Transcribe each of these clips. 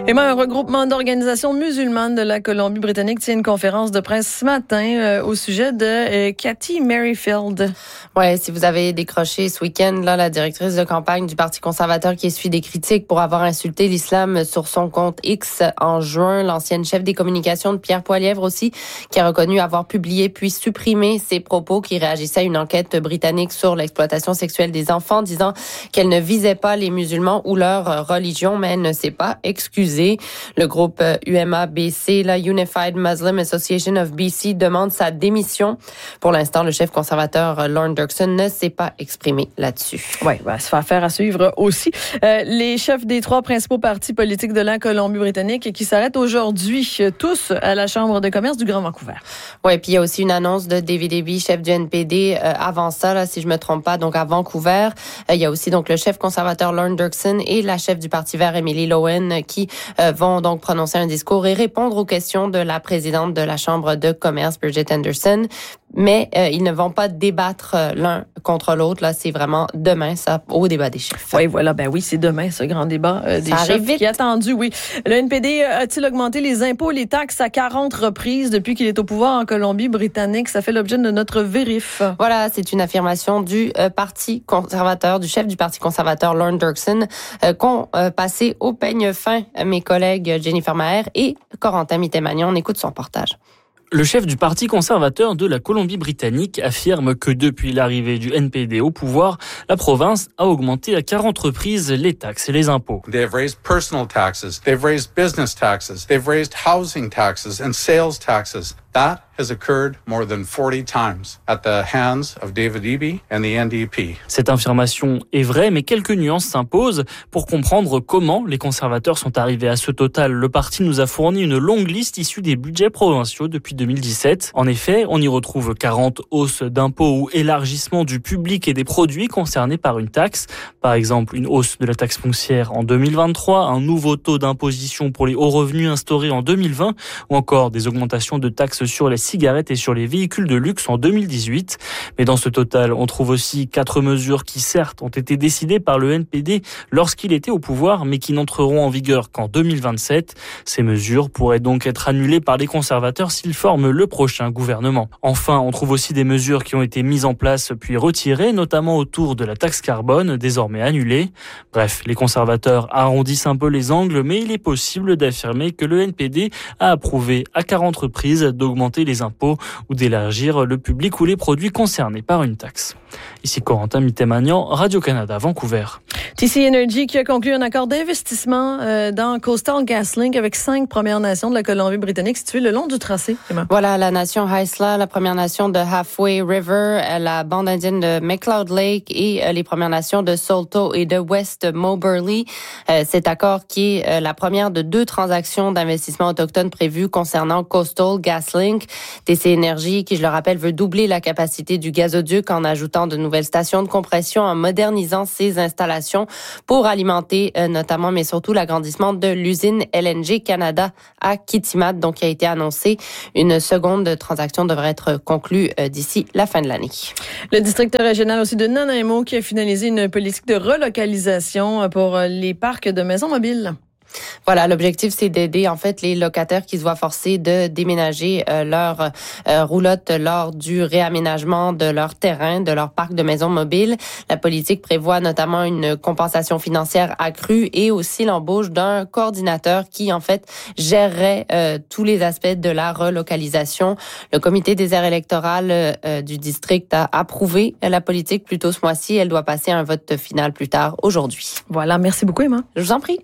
Et bien, un regroupement d'organisations musulmanes de la Colombie-Britannique tient une conférence de presse ce matin au sujet de Cathy Merrifield. Ouais, si vous avez décroché ce week-end, là, la directrice de campagne du Parti conservateur qui essuie des critiques pour avoir insulté l'islam sur son compte X en juin, l'ancienne chef des communications de Pierre Poilievre aussi, qui a reconnu avoir publié puis supprimé ses propos qui réagissaient à une enquête britannique sur l'exploitation sexuelle des enfants, disant qu'elle ne visait pas les musulmans ou leur religion, mais elle ne s'est pas excusée. Le groupe UMA-BC, la Unified Muslim Association of BC, demande sa démission. Pour l'instant, le chef conservateur Lorne Dirksen ne s'est pas exprimé là-dessus. Oui, ça fait affaire à suivre aussi. Les chefs des 3 principaux partis politiques de la Colombie-Britannique qui s'arrêtent aujourd'hui, tous à la Chambre de commerce du Grand Vancouver. Oui, puis il y a aussi une annonce de David Eby, chef du NPD, avant ça, là, si je me trompe pas, donc à Vancouver. Il y a aussi donc le chef conservateur Lorne Dirksen et la chef du Parti vert Emily Lowen qui vont donc prononcer un discours et répondre aux questions de la présidente de la Chambre de commerce, Bridget Anderson. Mais ils ne vont pas débattre l'un contre l'autre. Là, c'est vraiment demain, ça, au débat des chefs. Oui, voilà. Ben oui, c'est demain, ce grand débat des chefs qui est attendu, oui. Le NPD a-t-il augmenté les impôts, les taxes à 40 reprises depuis qu'il est au pouvoir en Colombie-Britannique? Ça fait l'objet de notre vérif. Voilà, c'est une affirmation du Parti conservateur, du chef du Parti conservateur, Lorne Dirksen, qu'ont passé au peigne fin mes collègues Jennifer Maher et Corentin Mitté-Magnon. On écoute son reportage. Le chef du Parti conservateur de la Colombie-Britannique affirme que depuis l'arrivée du NPD au pouvoir, la province a augmenté à 40 reprises les taxes et les impôts. They've raised personal taxes, they've raised business taxes, they've raised housing taxes and sales taxes. That has occurred more than 40 times at the hands of David Eby and the NDP. Cette affirmation est vraie, mais quelques nuances s'imposent. Pour comprendre comment les conservateurs sont arrivés à ce total, le parti nous a fourni une longue liste issue des budgets provinciaux depuis 2017. En effet, on y retrouve 40 hausses d'impôts ou élargissements du public et des produits concernés par une taxe. Par exemple, une hausse de la taxe foncière en 2023, un nouveau taux d'imposition pour les hauts revenus instauré en 2020, ou encore des augmentations de taxes sur les cigarettes et sur les véhicules de luxe en 2018. Mais dans ce total, on trouve aussi 4 mesures qui, certes, ont été décidées par le NPD lorsqu'il était au pouvoir, mais qui n'entreront en vigueur qu'en 2027. Ces mesures pourraient donc être annulées par les conservateurs s'ils forment le prochain gouvernement. Enfin, on trouve aussi des mesures qui ont été mises en place puis retirées, notamment autour de la taxe carbone, désormais annulée. Bref, les conservateurs arrondissent un peu les angles, mais il est possible d'affirmer que le NPD a approuvé à 40 reprises d'augmenter les impôts ou d'élargir le public ou les produits concernés par une taxe. Ici Corentin Mitté-Magnon, Radio-Canada, Vancouver. TC Energy qui a conclu un accord d'investissement dans Coastal GasLink avec 5 Premières Nations de la Colombie-Britannique situées le long du tracé. Emma. Voilà, la nation Haisla, la Première Nation de Halfway River, la bande indienne de McLeod Lake et les Premières Nations de Saulteaux et de West Moberly. Cet accord qui est la première de 2 transactions d'investissement autochtone prévues concernant Coastal GasLink. TC Energy, qui je le rappelle, veut doubler la capacité du gazoduc en ajoutant de nouvelles stations de compression, en modernisant ses installations pour alimenter notamment, mais surtout l'agrandissement de l'usine LNG Canada à Kitimat, donc qui a été annoncé. Une seconde transaction devrait être conclue d'ici la fin de l'année. Le district régional aussi de Nanaimo qui a finalisé une politique de relocalisation pour les parcs de maisons mobiles. Voilà, l'objectif, c'est d'aider en fait les locataires qui se voient forcés de déménager leur roulotte lors du réaménagement de leur terrain, de leur parc de maisons mobiles. La politique prévoit notamment une compensation financière accrue et aussi l'embauche d'un coordinateur qui en fait gérerait tous les aspects de la relocalisation. Le comité des aires électorales du district a approuvé la politique plus tôt ce mois-ci. Elle doit passer à un vote final plus tard aujourd'hui. Voilà, merci beaucoup Emma. Je vous en prie.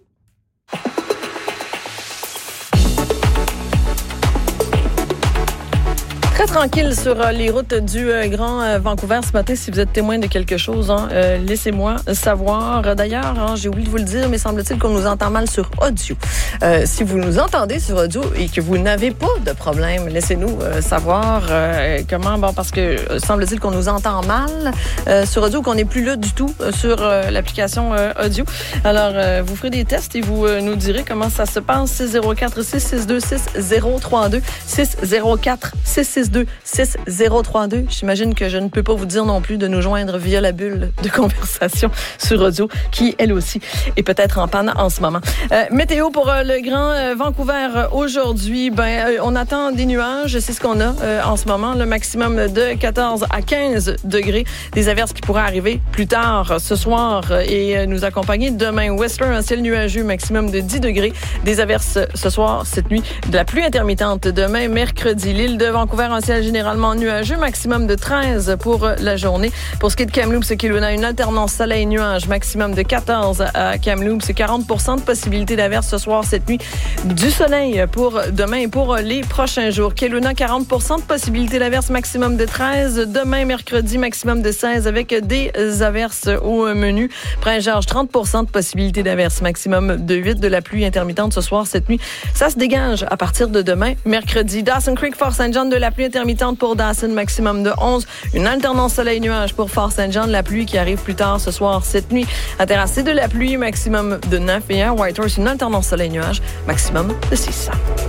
Très tranquille sur les routes du Grand Vancouver ce matin. Si vous êtes témoin de quelque chose, laissez-moi savoir. D'ailleurs, j'ai oublié de vous le dire, mais semble-t-il qu'on nous entend mal sur audio. Si vous nous entendez sur audio et que vous n'avez pas de problème, laissez-nous savoir comment. Bon, parce que semble-t-il qu'on nous entend mal sur audio, qu'on n'est plus là du tout sur l'application audio. Alors, vous ferez des tests et vous nous direz comment ça se passe. 604-662-6032, 604-662 612-6032. J'imagine que je ne peux pas vous dire non plus de nous joindre via la bulle de conversation sur audio, qui, elle aussi, est peut-être en panne en ce moment. Météo pour le Grand Vancouver aujourd'hui. On attend des nuages. C'est ce qu'on a en ce moment. Le maximum de 14 à 15 degrés. Des averses qui pourraient arriver plus tard ce soir et nous accompagner demain. Whistler, un ciel nuageux, maximum de 10 degrés. Des averses ce soir, cette nuit. De la pluie intermittente demain, mercredi. L'île de Vancouver, un ciel généralement nuageux, maximum de 13 pour la journée. Pour ce qui est de Kamloops et Kelowna, une alternance soleil-nuage, maximum de 14 à Kamloops. 40% de possibilité d'averse ce soir, cette nuit. Du soleil pour demain et pour les prochains jours. Kelowna, 40% de possibilité d'averse, maximum de 13. Demain, mercredi, maximum de 16 avec des averses au menu. Prince-Georges, 30% de possibilité d'averse, maximum de 8. De la pluie intermittente ce soir, cette nuit. Ça se dégage à partir de demain, mercredi. Dawson Creek, Fort St. John, de la pluie intermittente pour Dawson, maximum de 11. Une alternance soleil-nuage pour Fort St. John, la pluie qui arrive plus tard ce soir, cette nuit. À Terrasse, c'est de la pluie, maximum de 9. Et à Whitehorse, une alternance soleil-nuage, maximum de 6.